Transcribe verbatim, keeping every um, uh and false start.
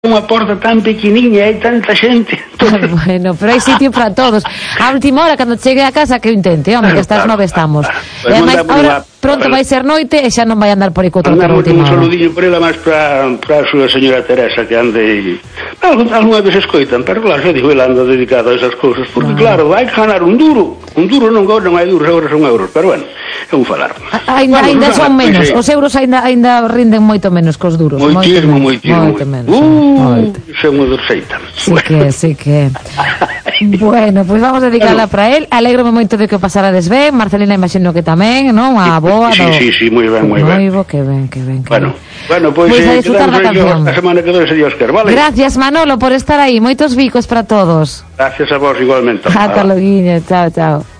unha porta tan pequeniña, hai tanta xente. Bueno, pero hai sitio para todos. A última hora, cando chegue a casa, que o intente, home, que hasta as nove estamos. E ademais, ahora pronto vai ser noite e xa non vai andar por aí co trocar a última hora. Un saludiño por ela máis para a súa señora Teresa, que ande algunha vez escoitan, pero claro, xa digo, ela anda dedicada a esas cousas, porque claro, hai que ganar un duro, un duro non non hai duros, agora son euros, pero bueno, é un falar. Ainda ainda son menos, os euros ainda ainda rinden moito menos que os duros. Moitísimo, moitísimo. Moito menos. Uh, son unha dorseita. Sí que, sí que. Bueno, pois vamos a dedicarla para él. Alégrome moito de que o pasarades ben. Marcelina imagino que tamén, non? A boa. Sí, sí, sí, moi ben, moi ben. Noivo, que ben, que ben. Bueno, bueno, pois a disfrutar da canción. A semana que dore se Dios quer, vale? Gracias, Manolo, por estar aí. Moitos bicos para todos. Gracias a vos igualmente. Ata loguinho, chao, chao.